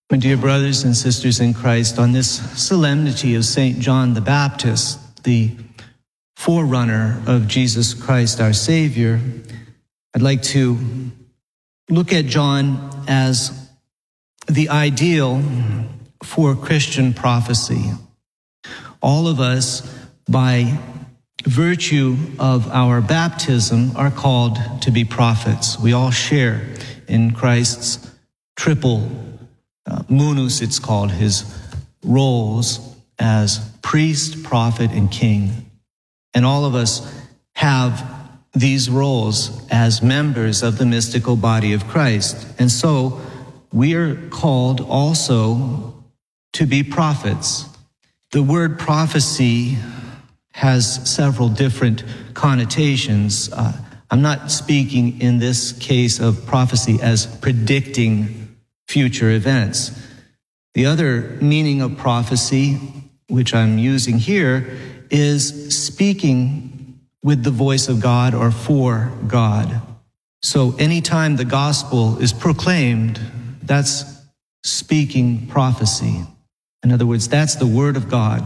My dear brothers and sisters in Christ, on this solemnity of St. John the Baptist, the forerunner of Jesus Christ, our Savior, I'd like to look at John as the ideal for Christian prophecy. All of us, by virtue of our baptism, are called to be prophets. We all share in Christ's triple munus, it's called, his roles as priest, prophet, and king. And all of us have these roles as members of the mystical body of Christ. And so we are called also to be prophets. The word prophecy has several different connotations. I'm not speaking in this case of prophecy as predicting future events. The other meaning of prophecy, which I'm using here, is speaking with the voice of God or for God. So anytime the gospel is proclaimed, that's speaking prophecy. In other words, that's the word of God.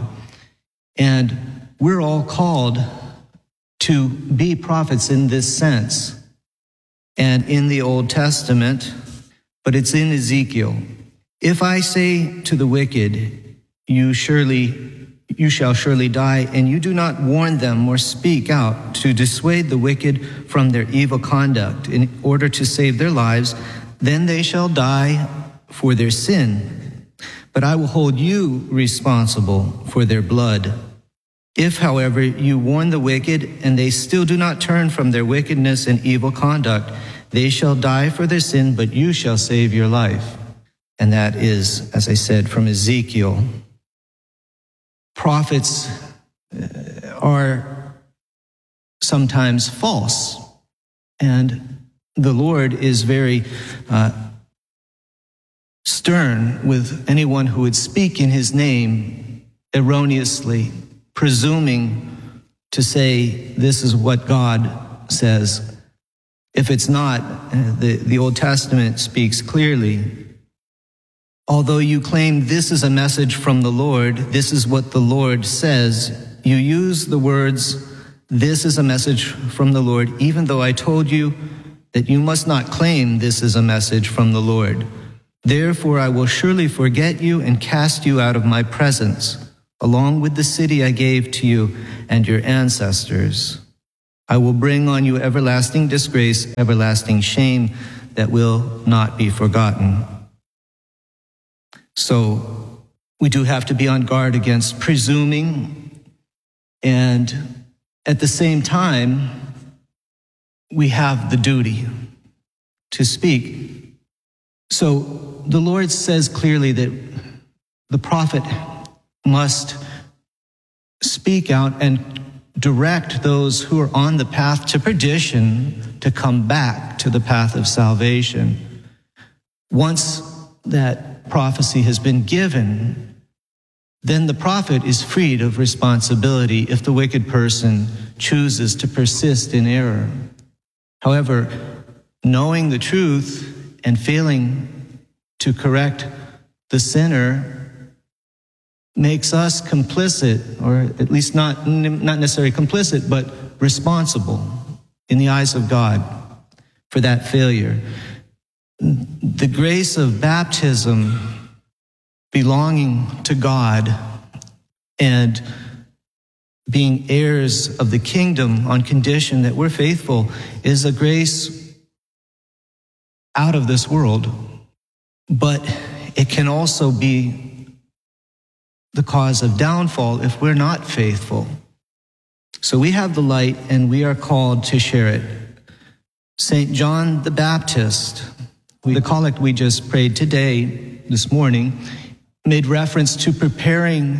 And we're all called to be prophets in this sense. And in the Old Testament, but it's in Ezekiel. If I say to the wicked, you shall surely die, and you do not warn them or speak out to dissuade the wicked from their evil conduct in order to save their lives, then they shall die for their sin. But I will hold you responsible for their blood. If, however, you warn the wicked and they still do not turn from their wickedness and evil conduct, they shall die for their sin, but you shall save your life. And that is, as I said, from Ezekiel. Prophets are sometimes false, and the Lord is very stern with anyone who would speak in his name erroneously, presuming to say this is what God says. If it's not, the Old Testament speaks clearly. Although you claim this is a message from the Lord, this is what the Lord says, you use the words, this is a message from the Lord, even though I told you that you must not claim this is a message from the Lord. Therefore, I will surely forget you and cast you out of my presence, along with the city I gave to you and your ancestors. I will bring on you everlasting disgrace, everlasting shame that will not be forgotten. So we do have to be on guard against presuming, and at the same time, we have the duty to speak. So the Lord says clearly that the prophet must speak out and direct those who are on the path to perdition to come back to the path of salvation. Once that prophecy has been given, then the prophet is freed of responsibility if the wicked person chooses to persist in error. However, knowing the truth and failing to correct the sinner makes us complicit, or at least not necessarily complicit, but responsible in the eyes of God for that failure. The grace of baptism, belonging to God and being heirs of the kingdom on condition that we're faithful, is a grace out of this world. But it can also be the cause of downfall if we're not faithful. So we have the light and we are called to share it. St. John the Baptist, the collect we just prayed today, this morning, made reference to preparing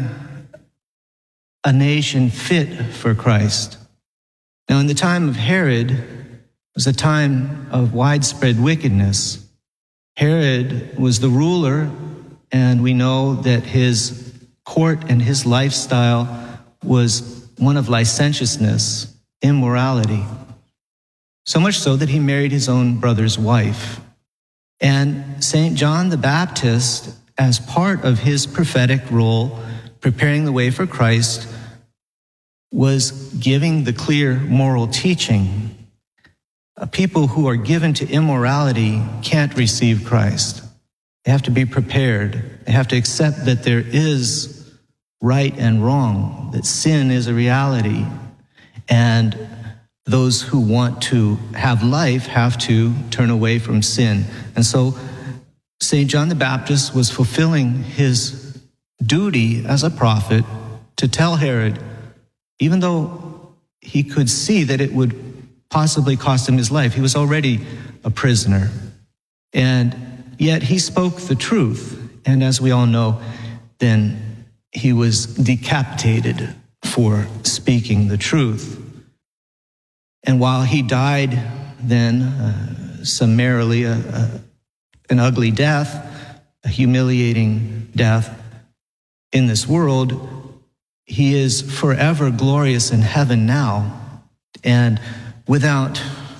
a nation fit for Christ. Now, in the time of Herod, it was a time of widespread wickedness. Herod was the ruler, and we know that his court and his lifestyle was one of licentiousness, immorality. So much so that he married his own brother's wife. And St. John the Baptist as part of his prophetic role, preparing the way for Christ, was giving the clear moral teaching. People who are given to immorality can't receive Christ. They have to be prepared. They have to accept that there is right and wrong, that sin is a reality, and those who want to have life have to turn away from sin. And so St. John the Baptist was fulfilling his duty as a prophet to tell Herod, even though he could see that it would possibly cost him his life, he was already a prisoner. And yet he spoke the truth. And as we all know, then he was decapitated for speaking the truth. And while he died then summarily, an ugly death, a humiliating death in this world, he is forever glorious in heaven now and without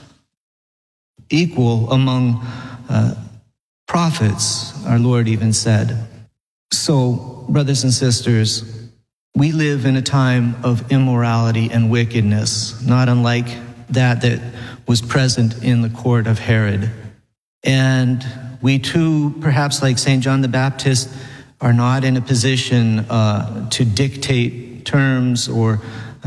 equal among prophets, our Lord even said. So, brothers and sisters, we live in a time of immorality and wickedness, not unlike that was present in the court of Herod. And we too, perhaps like St. John the Baptist, are not in a position to dictate terms or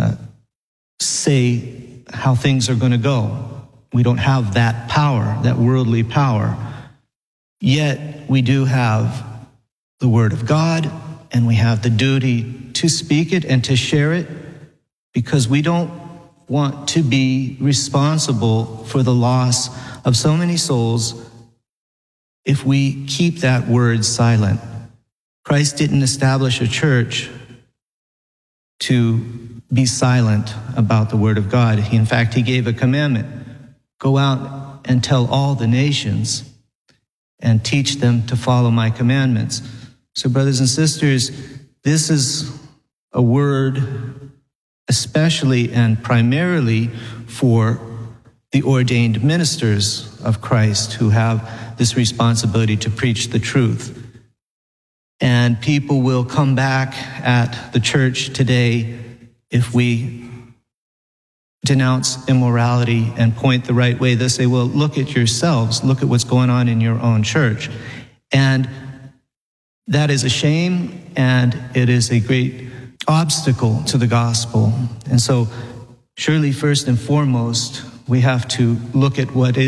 say how things are going to go. We don't have that power, that worldly power. Yet we do have the Word of God, and we have the duty to speak it and to share it, because we don't want to be responsible for the loss of so many souls if we keep that word silent. Christ didn't establish a church to be silent about the Word of God. In fact, he gave a commandment: go out and tell all the nations and teach them to follow my commandments. So, brothers and sisters, this is a word especially and primarily for the ordained ministers of Christ who have this responsibility to preach the truth. And people will come back at the church today if we denounce immorality and point the right way. They'll say, well, look at yourselves. Look at what's going on in your own church. And that is a shame, and it is a great obstacle to the gospel. And so surely first and foremost, we have to look at what is